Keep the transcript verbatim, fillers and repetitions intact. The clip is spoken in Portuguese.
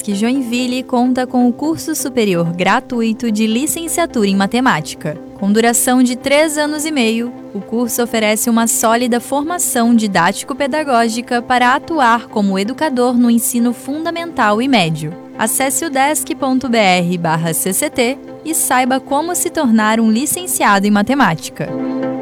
UDESC Joinville conta com o curso superior gratuito de licenciatura em matemática. Com duração de três anos e meio, o curso oferece uma sólida formação didático-pedagógica para atuar como educador no ensino fundamental e médio. Acesse udesc ponto br barra cct e saiba como se tornar um licenciado em matemática.